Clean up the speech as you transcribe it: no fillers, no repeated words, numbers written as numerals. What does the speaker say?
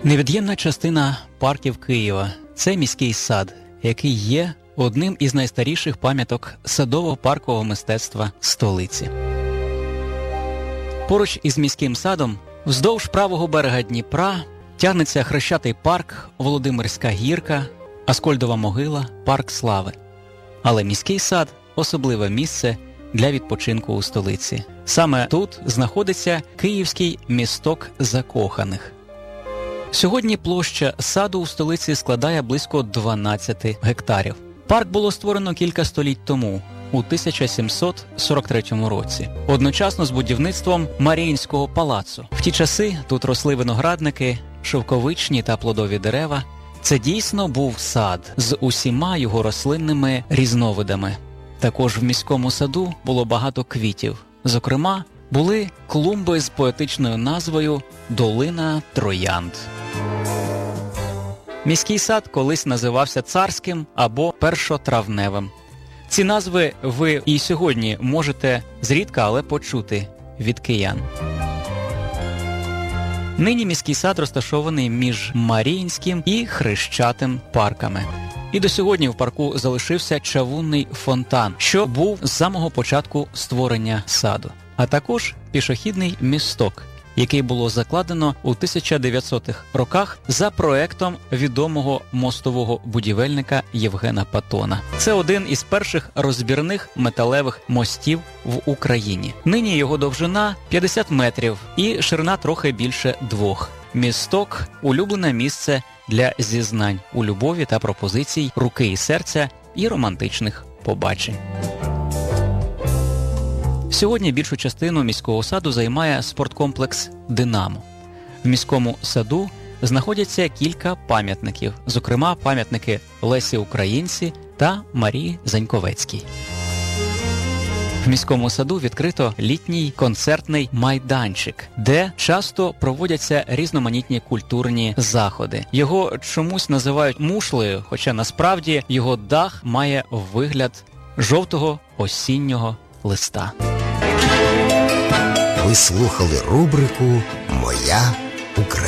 Невід'ємна частина парків Києва – це міський сад, який є одним із найстаріших пам'яток садово-паркового мистецтва столиці. Поруч із міським садом, вздовж правого берега Дніпра, тягнеться Хрещатий парк, Володимирська гірка, Аскольдова могила, Парк Слави. Але міський сад – особливе місце для відпочинку у столиці. Саме тут знаходиться Київський місток закоханих. Сьогодні площа саду у столиці складає близько 12 гектарів. Парк було створено кілька століть тому, у 1743 році, одночасно з будівництвом Маріїнського палацу. В ті часи тут росли виноградники, шовковичні та плодові дерева. Це дійсно був сад з усіма його рослинними різновидами. Також в міському саду було багато квітів. Зокрема, були клумби з поетичною назвою «Долина троянд». Міський сад колись називався Царським або Першотравневим. Ці назви ви і сьогодні можете зрідка, але почути від киян. Нині міський сад розташований між Маріїнським і Хрещатим парками. І до сьогодні в парку залишився чавунний фонтан, що був з самого початку створення саду. А також пішохідний місток, який було закладено у 1900-х роках за проектом відомого мостового будівельника Євгена Патона. Це один із перших розбірних металевих мостів в Україні. Нині його довжина 50 метрів і ширина трохи більше 2. Місток – улюблене місце для зізнань у любові та пропозицій, руки і серця і романтичних побачень. Сьогодні більшу частину міського саду займає спорткомплекс «Динамо». В міському саду знаходяться кілька пам'ятників, зокрема пам'ятники Лесі Українці та Марії Заньковецькій. В міському саду відкрито літній концертний майданчик, де часто проводяться різноманітні культурні заходи. Його чомусь називають мушлею, хоча насправді його дах має вигляд жовтого осіннього листа. Ви слухали рубрику «Моя Україна».